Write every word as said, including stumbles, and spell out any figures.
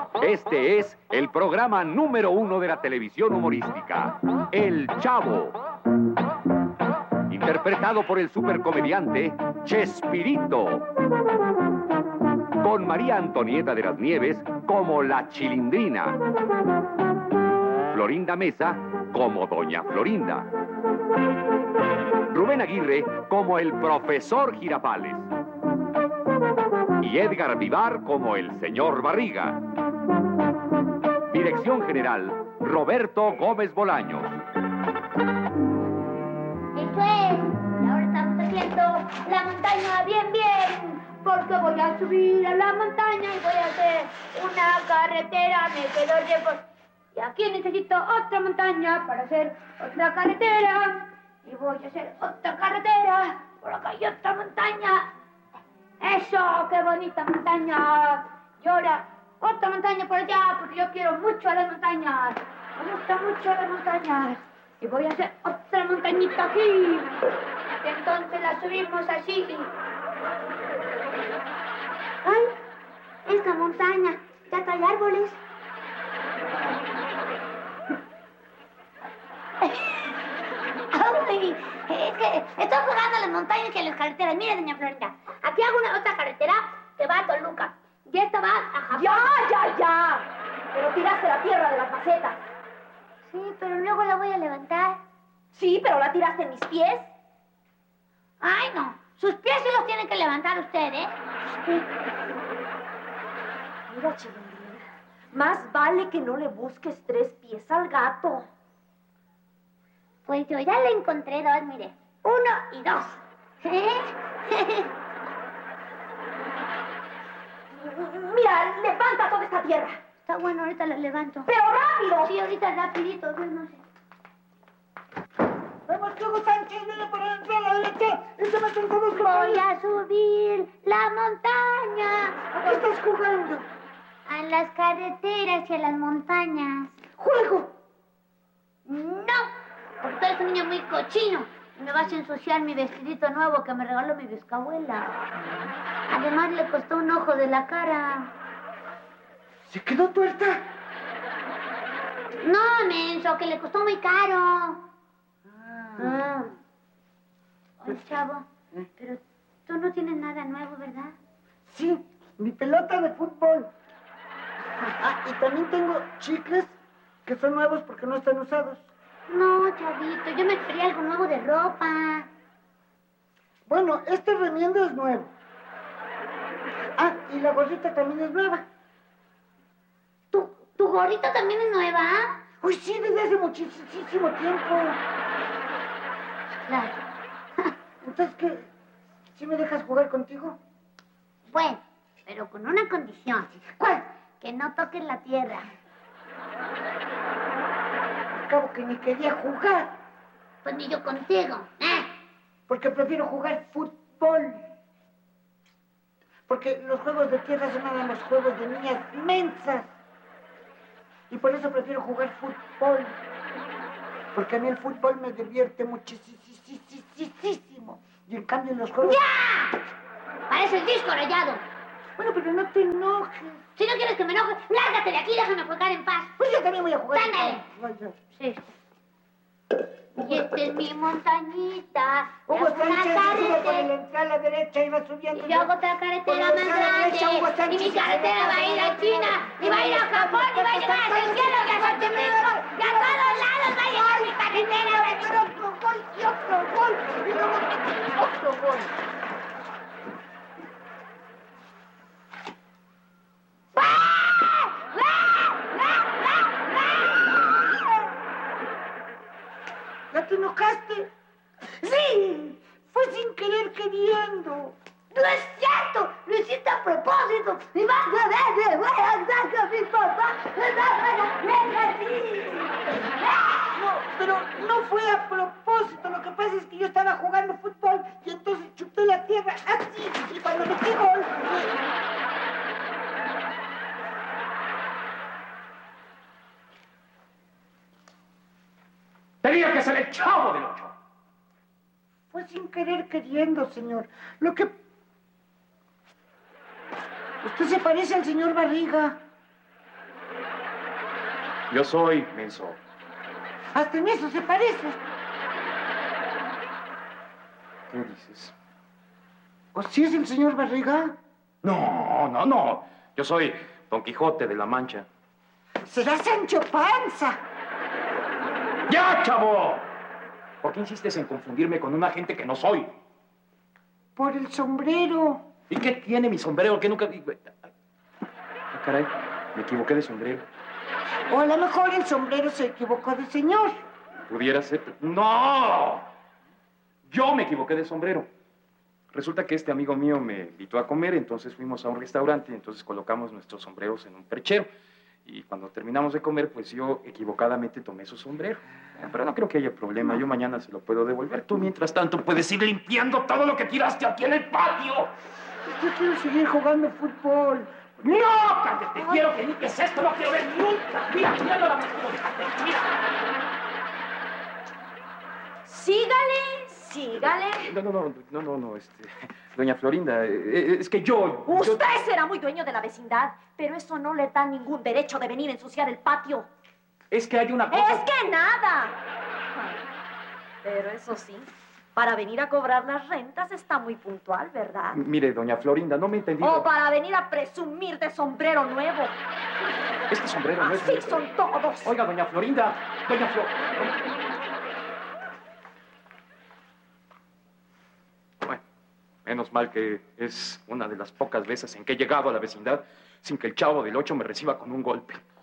Este es el programa número uno de la televisión humorística, El Chavo. Interpretado por el supercomediante Chespirito. Con María Antonieta de las Nieves como la Chilindrina. Florinda Mesa como Doña Florinda. Rubén Aguirre como el Profesor Girafales. Y Edgar Vivar como el Señor Barriga. Dirección General, Roberto Gómez Bolaños. Eso es, y ahora estamos haciendo la montaña bien, bien, porque voy a subir a la montaña y voy a hacer una carretera, me quedo lejos. Y aquí necesito otra montaña para hacer otra carretera. Y voy a hacer otra carretera, por acá hay otra montaña. ¡Eso! ¡Qué bonita montaña! Y ahora, otra montaña por allá, porque yo quiero mucho a las montañas. Me gusta mucho las montañas. Y voy a hacer otra montañita aquí. Y entonces la subimos así. ¡Ay! Esta montaña ya trae árboles. ¡Ay! Es que estoy jugando a las montañas y a las carreteras. Mire, doña Florinda, aquí hago una otra carretera que va a Toluca. Y esta va a Japón. ¡Ya, ya, ya! Pero tiraste la tierra de las macetas. Sí, pero luego la voy a levantar. Sí, pero la tiraste en mis pies. Ay, no. Sus pies sí los tiene que levantar usted, ¿eh? Mira, Chilindrina, más vale que no le busques tres pies al gato. Pues yo ya le encontré dos, mire. Uno y dos. ¿Eh? Mira, levanta toda esta tierra. Está bueno, ahorita la levanto. ¡Pero rápido! Sí, ahorita rapidito, yo no sé. ¡Vamos, Hugo Sánchez! ¡Viene por entrar a la derecha! ¡Y se meten todos con Voy él! a subir la montaña. ¿A qué estás jugando? A las carreteras y a las montañas. ¡Juego! ¡No! Porque tú eres un niño muy cochino. Y me vas a ensuciar mi vestidito nuevo que me regaló mi bisabuela. Además, le costó un ojo de la cara. ¿Se quedó tuerta? No, menso, que le costó muy caro. Ah. Oye, chavo, ¿Eh? pero tú no tienes nada nuevo, ¿verdad? Sí, mi pelota de fútbol. Ah, y también tengo chicles que son nuevos porque no están usados. No, chavito, yo me quería algo nuevo de ropa. Bueno, este remiendo es nuevo. Ah, y la gorrita también es nueva. ¿Tu, tu gorrita también es nueva? Uy, sí, desde hace muchísimo tiempo. Claro. Entonces, ¿qué? ¿Sí me dejas jugar contigo? Bueno, pero con una condición. ¿Cuál? Que no toques la tierra. Al cabo que ni quería jugar. Pues ni yo contigo. ¿Eh? Porque prefiero jugar fútbol. Porque los juegos de tierra son nada más juegos de niñas mensas. Y por eso prefiero jugar fútbol. Porque a mí el fútbol me divierte muchísimo. Y en cambio los juegos... ¡Ya! Parece el disco rayado. Bueno, pero no te enojes. Si no quieres que me enoje, lárgate de aquí y déjame jugar en paz. Pues yo también voy a jugar. ¡Ándale! Vaya. Sí. Y esta es mi montañita. Hugo Y hago una Sánchez se sube por el carretera. entrar a la derecha y va subiendo. Y yo hago otra carretera Por más la derecha, Hugo grande. Sánchez Y mi se carretera sube va a ir a por la China. Y va a ir a Japón. Y va a llegar a San Cielo y a Xochimilco. Y a todos lados va a llegar mi carretera. Pero otro gol y otro gol. Y luego otro gol. ¿Ya te enojaste? Sí, fue sin querer queriendo. ¡No es cierto! ¡Lo hiciste a propósito! ¡Y vas a ver, me voy a andar con mi papá! ¡Me vas a ver así! No, pero no fue a propósito. Lo que pasa es que yo estaba jugando fútbol y entonces chupé la tierra así. Y cuando metí gol... Tenía que ser el Chavo del Ocho. Fue sin querer queriendo, señor. Lo que... Usted se parece al señor Barriga. Yo soy menso. Hasta en eso se parece. ¿Qué dices? ¿O si es el señor Barriga? No, no, no. Yo soy Don Quijote de la Mancha. Será Sancho Panza. ¡Ya, chavo! ¿Por qué insistes en confundirme con una gente que no soy? Por el sombrero. ¿Y qué tiene mi sombrero? ¿Qué nunca... Ah, caray, me equivoqué de sombrero. O a lo mejor el sombrero se equivocó de señor. Pudiera ser... ¡No! Yo me equivoqué de sombrero. Resulta que este amigo mío me invitó a comer, entonces fuimos a un restaurante y entonces colocamos nuestros sombreros en un perchero. Y cuando terminamos de comer, pues yo equivocadamente tomé su sombrero. Pero no creo que haya problema, yo mañana se lo puedo devolver. Tú, mientras tanto, puedes ir limpiando todo lo que tiraste aquí en el patio. Yo quiero seguir jugando fútbol. ¡No! ¡Cállate! Quiero que limpies esto, no quiero ver nunca. Mira, mira la mano, mira. Sígale, sígale. No, no, no, no, no, no, este... Doña Florinda, eh, es que yo... Usted yo... será muy dueño de la vecindad, pero eso no le da ningún derecho de venir a ensuciar el patio. Es que hay una cosa... ¡Es que nada! Pero eso sí, para venir a cobrar las rentas está muy puntual, ¿verdad? Mire, doña Florinda, no me he entendido. O para venir a presumir de sombrero nuevo. Este sombrero no es... Así son todos. Oiga, doña Florinda, doña Florinda... Bueno, menos mal que es una de las pocas veces en que he llegado a la vecindad sin que el chavo del ocho me reciba con un golpe.